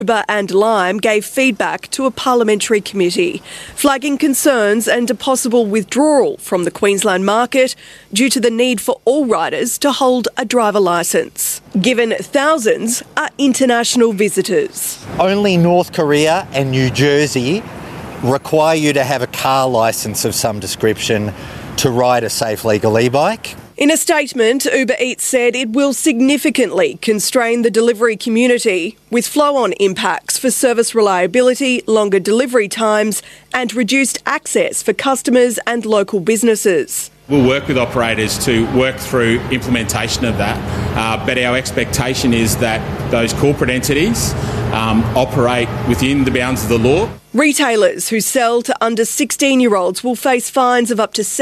Uber and Lime gave feedback to a parliamentary committee, flagging concerns and a possible withdrawal from the Queensland market due to the need for all riders to hold a driver licence, given thousands are international visitors. Only North Korea and New Jersey require you to have a car licence of some description to ride a safe, legal e-bike. In a statement, Uber Eats said it will significantly constrain the delivery community, with flow-on impacts for service reliability, longer delivery times and reduced access for customers and local businesses. We'll work with operators to work through implementation of that, but our expectation is that those corporate entities operate within the bounds of the law. Retailers who sell to under 16-year-olds will face fines of up to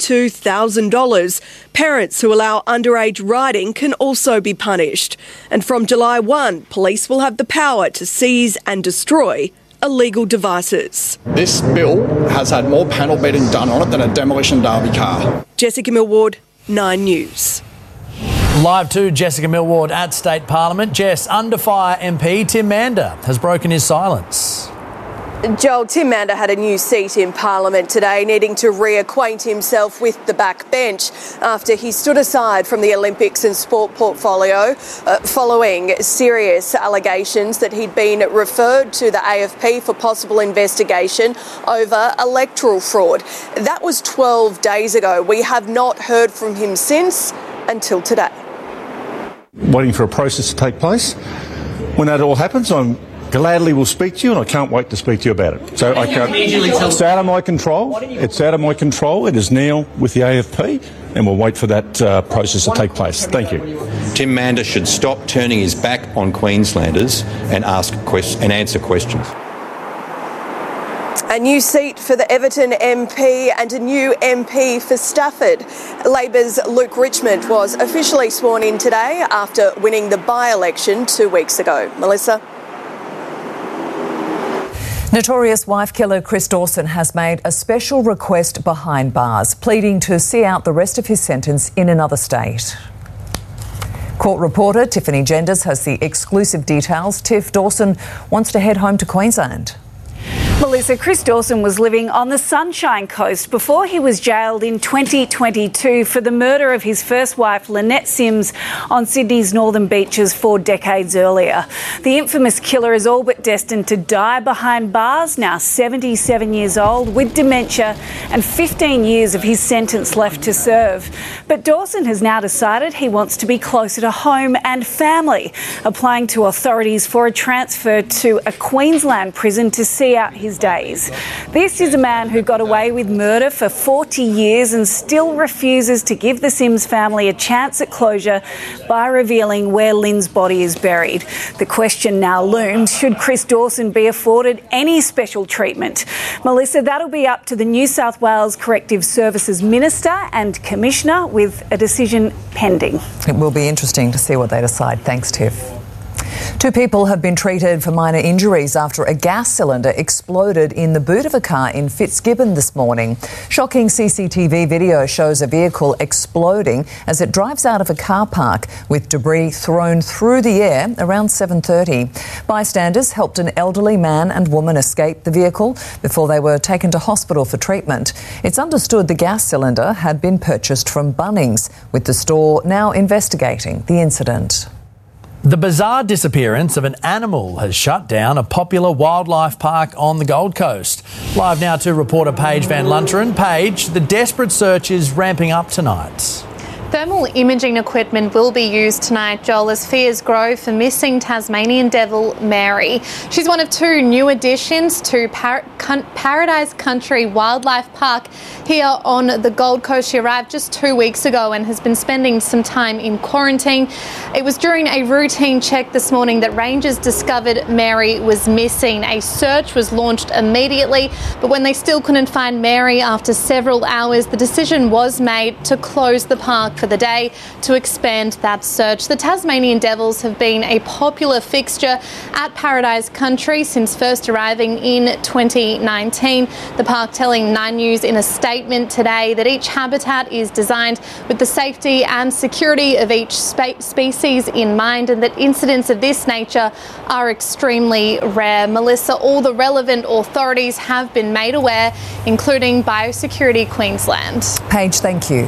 $72,000. Parents who allow underage riding can also be punished. And from July 1, police will have the power to seize and destroy illegal devices. This bill has had more panel beating done on it than a demolition derby car. Jessica Millward, 9 News. Live to Jessica Millward at State Parliament. Jess, Under Fire MP Tim Mander has broken his silence. Joel, Tim Mander had a new seat in Parliament today, needing to reacquaint himself with the backbench after he stood aside from the Olympics and sport portfolio following serious allegations that he'd been referred to the AFP for possible investigation over electoral fraud. That was 12 days ago. We have not heard from him since until today. Waiting for a process to take place. When that all happens, I'm gladly will speak to you, and I can't wait to speak to you about it. So I can't. It's out of my control. It's out of my control. It is now with the AFP, and we'll wait for that process to take place. Thank you. Tim Mander should stop turning his back on Queenslanders and answer questions. A new seat for the Everton MP and a new MP for Stafford. Labor's Luke Richmond was officially sworn in today after winning the by-election 2 weeks ago. Melissa? Notorious wife killer Chris Dawson has made a special request behind bars, pleading to see out the rest of his sentence in another state. Court reporter Tiffany Genders has the exclusive details. Tiff, Dawson wants to head home to Queensland. Melissa, Chris Dawson was living on the Sunshine Coast before he was jailed in 2022 for the murder of his first wife, Lynette Sims, on Sydney's northern beaches 4 decades earlier. The infamous killer is all but destined to die behind bars, now 77 years old, with dementia and 15 years of his sentence left to serve. But Dawson has now decided he wants to be closer to home and family, applying to authorities for a transfer to a Queensland prison to see out his days. This is a man who got away with murder for 40 years and still refuses to give the Sims family a chance at closure by revealing where Lynn's body is buried. The question now looms, should Chris Dawson be afforded any special treatment? Melissa, that'll be up to the New South Wales Corrective Services Minister and Commissioner, with a decision pending. It will be interesting to see what they decide. Thanks, Tiff. 2 people have been treated for minor injuries after a gas cylinder exploded in the boot of a car in Fitzgibbon this morning. Shocking CCTV video shows a vehicle exploding as it drives out of a car park, with debris thrown through the air around 7:30. Bystanders helped an elderly man and woman escape the vehicle before they were taken to hospital for treatment. It's understood the gas cylinder had been purchased from Bunnings, with the store now investigating the incident. The bizarre disappearance of an animal has shut down a popular wildlife park on the Gold Coast. Live now to reporter Paige Van Lunteren. Paige, the desperate search is ramping up tonight. Thermal imaging equipment will be used tonight, Joel, as fears grow for missing Tasmanian devil Mary. She's one of 2 new additions to Paradise Country Wildlife Park here on the Gold Coast. She arrived just 2 weeks ago and has been spending some time in quarantine. It was during a routine check this morning that rangers discovered Mary was missing. A search was launched immediately, but when they still couldn't find Mary after several hours, the decision was made to close the park for the day to expand that search. The Tasmanian Devils have been a popular fixture at Paradise Country since first arriving in 2019. The park telling Nine News in a statement today that each habitat is designed with the safety and security of each species in mind, and that incidents of this nature are extremely rare. Melissa, all the relevant authorities have been made aware, including Biosecurity Queensland. Paige, thank you.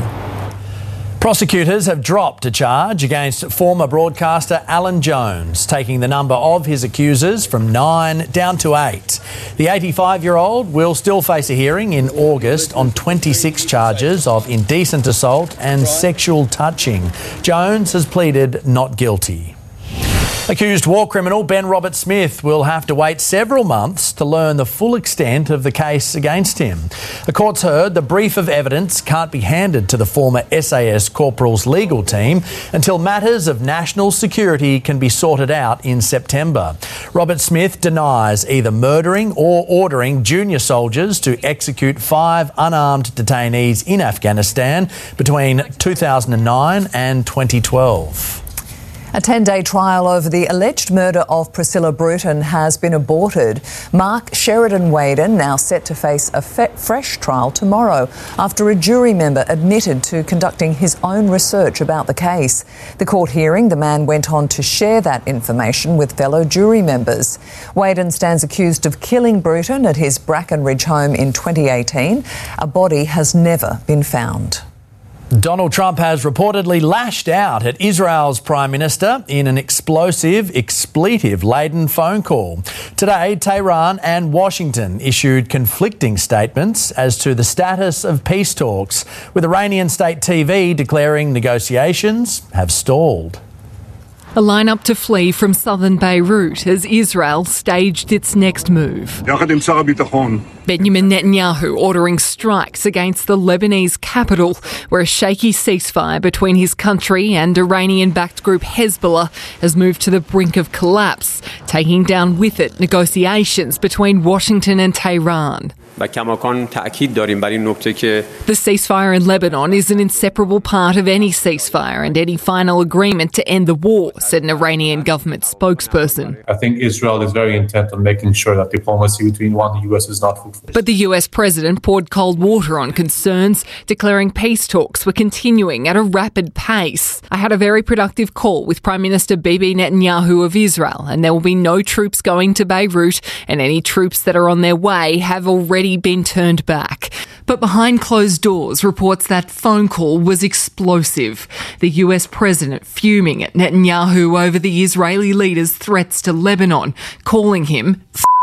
Prosecutors have dropped a charge against former broadcaster Alan Jones, taking the number of his accusers from 9 down to 8. The 85-year-old will still face a hearing in August on 26 charges of indecent assault and sexual touching. Jones has pleaded not guilty. Accused war criminal Ben Roberts-Smith will have to wait several months to learn the full extent of the case against him. The court's heard the brief of evidence can't be handed to the former SAS Corporal's legal team until matters of national security can be sorted out in September. Roberts-Smith denies either murdering or ordering junior soldiers to execute 5 unarmed detainees in Afghanistan between 2009 and 2012. A 10-day trial over the alleged murder of Priscilla Bruton has been aborted. Mark Sheridan Waden now set to face a fresh trial tomorrow after a jury member admitted to conducting his own research about the case. The court hearing, the man went on to share that information with fellow jury members. Waden stands accused of killing Bruton at his Brackenridge home in 2018. A body has never been found. Donald Trump has reportedly lashed out at Israel's Prime Minister in an explosive, expletive-laden phone call. Today, Tehran and Washington issued conflicting statements as to the status of peace talks, with Iranian state TV declaring negotiations have stalled. A line-up to flee from southern Beirut as Israel staged its next move. Benjamin Netanyahu ordering strikes against the Lebanese capital, where a shaky ceasefire between his country and Iranian-backed group Hezbollah has moved to the brink of collapse, taking down with it negotiations between Washington and Tehran. The ceasefire in Lebanon is an inseparable part of any ceasefire and any final agreement to end the war, said an Iranian government spokesperson. I think Israel is very intent on making sure that diplomacy between the US is not fruitful. But the US president poured cold water on concerns, declaring peace talks were continuing at a rapid pace. I had a very productive call with Prime Minister Bibi Netanyahu of Israel, and there will be no troops going to Beirut, and any troops that are on their way have already been turned back. But behind closed doors, reports that phone call was explosive. The US president fuming at Netanyahu over the Israeli leader's threats to Lebanon, calling him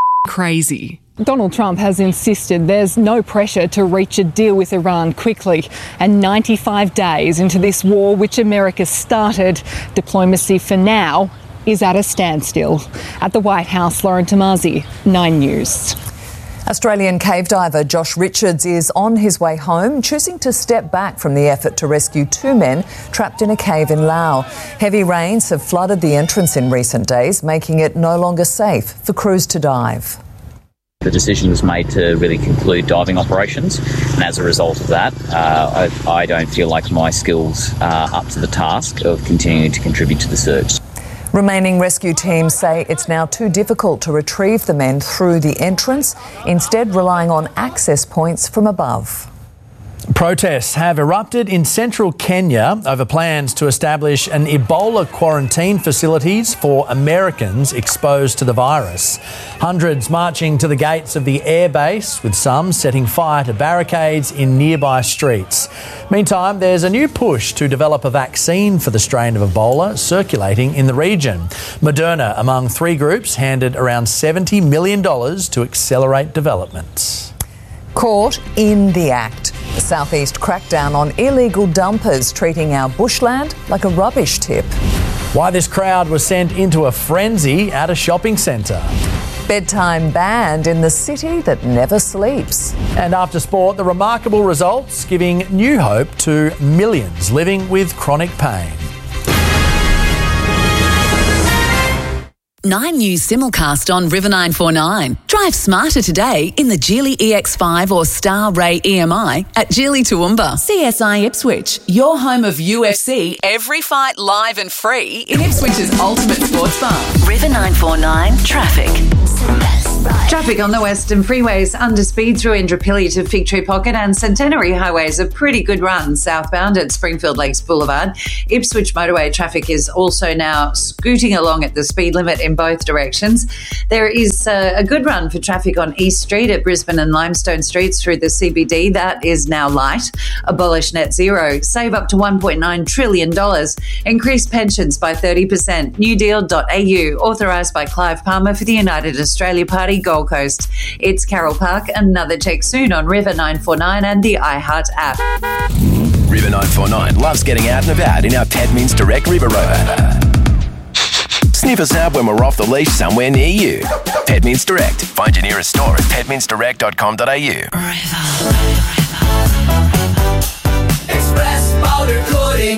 crazy. Donald Trump has insisted there's no pressure to reach a deal with Iran quickly. And 95 days into this war, which America started, diplomacy for now is at a standstill. At the White House, Lauren Tomazi, 9 News. Australian cave diver Josh Richards is on his way home, choosing to step back from the effort to rescue 2 men trapped in a cave in Laos. Heavy rains have flooded the entrance in recent days, making it no longer safe for crews to dive. The decision was made to really conclude diving operations, and as a result of that, I don't feel like my skills are up to the task of continuing to contribute to the search. Remaining rescue teams say it's now too difficult to retrieve the men through the entrance, instead relying on access points from above. Protests have erupted in central Kenya over plans to establish an Ebola quarantine facilities for Americans exposed to the virus. Hundreds marching to the gates of the airbase, with some setting fire to barricades in nearby streets. Meantime, there's a new push to develop a vaccine for the strain of Ebola circulating in the region. Moderna, among 3 groups, handed around $70 million to accelerate development. Caught in the act. The southeast crackdown on illegal dumpers treating our bushland like a rubbish tip. Why this crowd was sent into a frenzy at a shopping centre. Bedtime banned in the city that never sleeps. And after sport, the remarkable results giving new hope to millions living with chronic pain. 9 new simulcast on River 949. Drive smarter today in the Geely EX5 or Star Ray EMI at Geely Toowoomba. CSI Ipswich, your home of UFC. Every fight live and free in Ipswich's ultimate sports bar. River 949 traffic. Traffic on the western freeways under speed through Indooroopilly to Fig Tree Pocket, and Centenary Highway is a pretty good run southbound at Springfield Lakes Boulevard. Ipswich motorway traffic is also now scooting along at the speed limit in both directions. There is a good run for traffic on East Street at Brisbane and Limestone Streets through the CBD. That is now light. Abolish net zero. Save up to $1.9 trillion. Increase pensions by 30%. newdeal.au. Authorised by Clive Palmer for the United Australia Party, Gold Coast. It's Carol Park. Another check soon on River 949 and the iHeart app. River 949 loves getting out and about in our Petmeans Direct River Rover. Sniff us out when we're off the leash somewhere near you. Petmeans Direct. Find your nearest store at petmeansdirect.com.au. Express powder coating.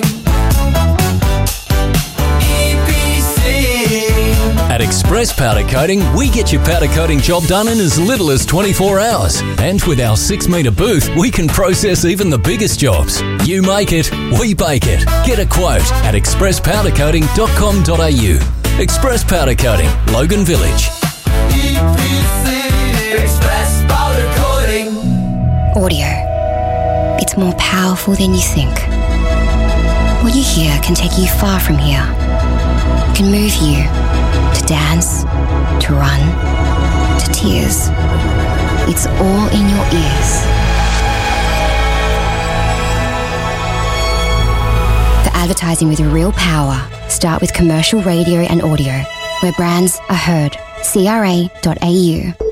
At Express Powder Coating, we get your powder coating job done in as little as 24 hours. And with our 6-metre booth, we can process even the biggest jobs. You make it, we bake it. Get a quote at expresspowdercoating.com.au. Express Powder Coating, Logan Village. Express powder coating. Audio. It's more powerful than you think. What you hear can take you far from here. It can move you to dance, to run, to tears. It's all in your ears. For advertising with real power, start with commercial radio and audio, where brands are heard. CRA.au.